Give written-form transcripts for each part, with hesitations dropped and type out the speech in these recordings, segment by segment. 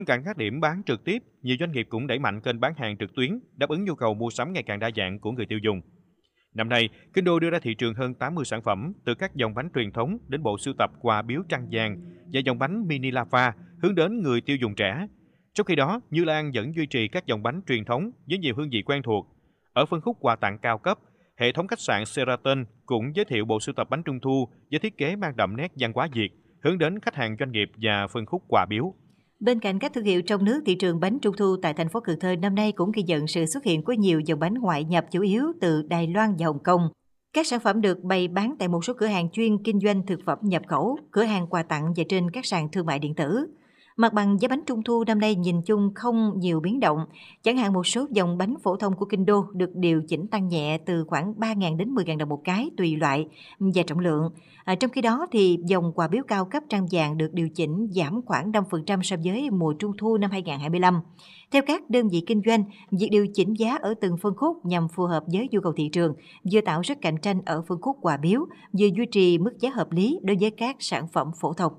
Bên cạnh các điểm bán trực tiếp, nhiều doanh nghiệp cũng đẩy mạnh kênh bán hàng trực tuyến, đáp ứng nhu cầu mua sắm ngày càng đa dạng của người tiêu dùng. Năm nay, Kinh Đô đưa ra thị trường hơn 80 sản phẩm, từ các dòng bánh truyền thống đến bộ sưu tập quà biếu trăng vàng và dòng bánh mini lava hướng đến người tiêu dùng trẻ. Trong khi đó, Như Lan vẫn duy trì các dòng bánh truyền thống với nhiều hương vị quen thuộc. Ở phân khúc quà tặng cao cấp, hệ thống khách sạn Sheraton cũng giới thiệu bộ sưu tập bánh trung thu với thiết kế mang đậm nét văn hóa Việt, hướng đến khách hàng doanh nghiệp và phân khúc quà biếu. Bên cạnh các thương hiệu trong nước, thị trường bánh trung thu tại thành phố Cần Thơ năm nay cũng ghi nhận sự xuất hiện của nhiều dòng bánh ngoại nhập chủ yếu từ Đài Loan và Hồng Kông. Các sản phẩm được bày bán tại một số cửa hàng chuyên kinh doanh thực phẩm nhập khẩu, cửa hàng quà tặng và trên các sàn thương mại điện tử. Mặt bằng giá bánh trung thu năm nay nhìn chung không nhiều biến động. Chẳng hạn một số dòng bánh phổ thông của Kinh Đô được điều chỉnh tăng nhẹ từ khoảng 3.000 đến 10.000 đồng một cái tùy loại và trọng lượng. Trong khi đó thì dòng quà biếu cao cấp trăng vàng được điều chỉnh giảm khoảng 5% so với mùa trung thu năm 2025. Theo các đơn vị kinh doanh, việc điều chỉnh giá ở từng phân khúc nhằm phù hợp với nhu cầu thị trường, vừa tạo sức cạnh tranh ở phân khúc quà biếu, vừa duy trì mức giá hợp lý đối với các sản phẩm phổ thông.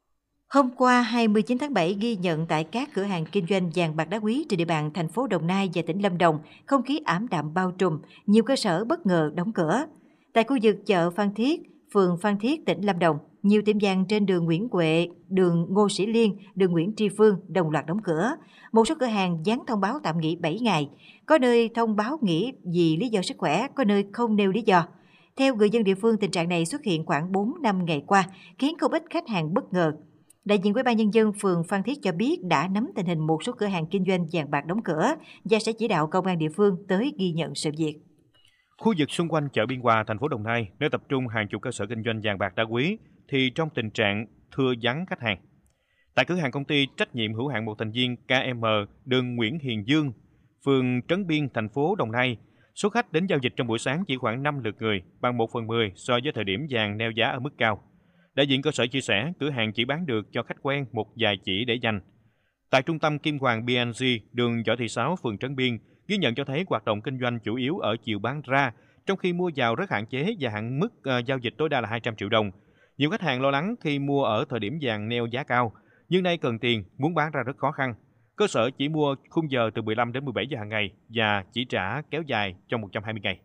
Hôm qua 29 tháng 7 ghi nhận tại các cửa hàng kinh doanh vàng bạc đá quý trên địa bàn thành phố Đồng Nai và tỉnh Lâm Đồng, không khí ảm đạm bao trùm, nhiều cơ sở bất ngờ đóng cửa. Tại khu vực chợ Phan Thiết, phường Phan Thiết, tỉnh Lâm Đồng, nhiều tiệm vàng trên đường Nguyễn Huệ, đường Ngô Sĩ Liên, đường Nguyễn Tri Phương đồng loạt đóng cửa. Một số cửa hàng dán thông báo tạm nghỉ 7 ngày, có nơi thông báo nghỉ vì lý do sức khỏe, có nơi không nêu lý do. Theo người dân địa phương, tình trạng này xuất hiện khoảng 4-5 ngày qua, khiến không ít khách hàng bất ngờ. Đại diện Ủy ban Nhân dân phường Phan Thiết cho biết đã nắm tình hình một số cửa hàng kinh doanh vàng bạc đóng cửa và sẽ chỉ đạo công an địa phương tới ghi nhận sự việc. Khu vực xung quanh chợ Biên Hòa, thành phố Đồng Nai, nơi tập trung hàng chục cơ sở kinh doanh vàng bạc đá quý, thì trong tình trạng thưa vắng khách hàng. Tại cửa hàng công ty trách nhiệm hữu hạn một thành viên KM, đường Nguyễn Hiền Dương, phường Trấn Biên, thành phố Đồng Nai, số khách đến giao dịch trong buổi sáng chỉ khoảng 5 lượt người, bằng 1/10 so với thời điểm vàng neo giá ở mức cao. Đại diện cơ sở chia sẻ, cửa hàng chỉ bán được cho khách quen một vài chỉ để dành. Tại trung tâm Kim Hoàng BNG, đường Võ Thị Sáu, phường Trấn Biên, ghi nhận cho thấy hoạt động kinh doanh chủ yếu ở chiều bán ra, trong khi mua vào rất hạn chế và hạn mức giao dịch tối đa là 200 triệu đồng. Nhiều khách hàng lo lắng khi mua ở thời điểm vàng neo giá cao, nhưng nay cần tiền, muốn bán ra rất khó khăn. Cơ sở chỉ mua khung giờ từ 15 đến 17 giờ hàng ngày và chỉ trả kéo dài trong 120 ngày.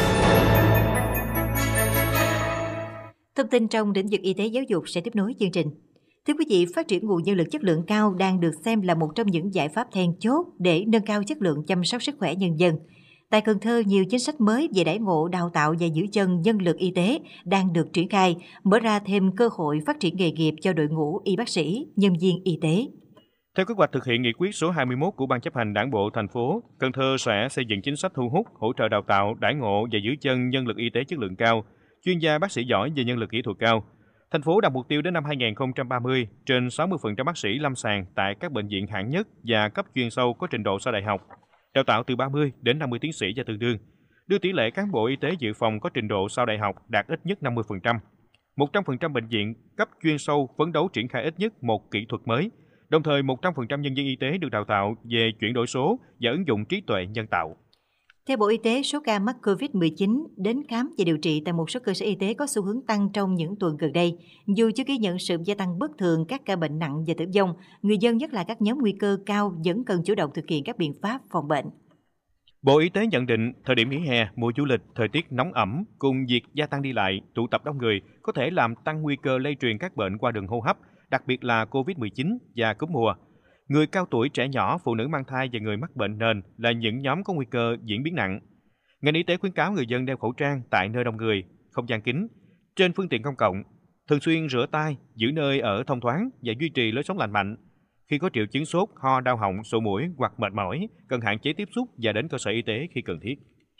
Thông tin trong lĩnh vực y tế giáo dục sẽ tiếp nối chương trình. Thưa quý vị, phát triển nguồn nhân lực chất lượng cao đang được xem là một trong những giải pháp then chốt để nâng cao chất lượng chăm sóc sức khỏe nhân dân. Tại Cần Thơ, nhiều chính sách mới về đãi ngộ, đào tạo và giữ chân nhân lực y tế đang được triển khai, mở ra thêm cơ hội phát triển nghề nghiệp cho đội ngũ y bác sĩ, nhân viên y tế. Theo kế hoạch thực hiện nghị quyết số 21 của Ban chấp hành Đảng bộ thành phố, Cần Thơ sẽ xây dựng chính sách thu hút, hỗ trợ đào tạo, đãi ngộ và giữ chân nhân lực y tế chất lượng cao, chuyên gia bác sĩ giỏi về nhân lực kỹ thuật cao. Thành phố đặt mục tiêu đến năm 2030, trên 60% bác sĩ lâm sàng tại các bệnh viện hạng nhất và cấp chuyên sâu có trình độ sau đại học, đào tạo từ 30 đến 50 tiến sĩ và tương đương, đưa tỷ lệ cán bộ y tế dự phòng có trình độ sau đại học đạt ít nhất 50%. 100% bệnh viện cấp chuyên sâu phấn đấu triển khai ít nhất một kỹ thuật mới, đồng thời 100% nhân viên y tế được đào tạo về chuyển đổi số và ứng dụng trí tuệ nhân tạo. Theo Bộ Y tế, số ca mắc COVID-19 đến khám và điều trị tại một số cơ sở y tế có xu hướng tăng trong những tuần gần đây. Dù chưa ghi nhận sự gia tăng bất thường các ca bệnh nặng và tử vong, người dân nhất là các nhóm nguy cơ cao vẫn cần chủ động thực hiện các biện pháp phòng bệnh. Bộ Y tế nhận định thời điểm nghỉ hè, mùa du lịch, thời tiết nóng ẩm cùng việc gia tăng đi lại, tụ tập đông người có thể làm tăng nguy cơ lây truyền các bệnh qua đường hô hấp, đặc biệt là COVID-19 và cúm mùa. Người cao tuổi, trẻ nhỏ, phụ nữ mang thai và người mắc bệnh nền là những nhóm có nguy cơ diễn biến nặng. Ngành y tế khuyến cáo người dân đeo khẩu trang tại nơi đông người, không gian kín, trên phương tiện công cộng, thường xuyên rửa tay, giữ nơi ở thông thoáng và duy trì lối sống lành mạnh. Khi có triệu chứng sốt, ho, đau họng, sổ mũi hoặc mệt mỏi, cần hạn chế tiếp xúc và đến cơ sở y tế khi cần thiết.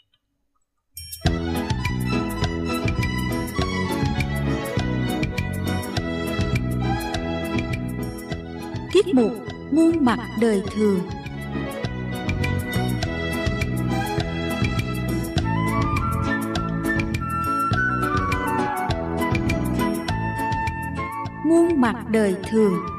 Tiết mục Muôn mặt đời thường. Muôn mặt đời thường.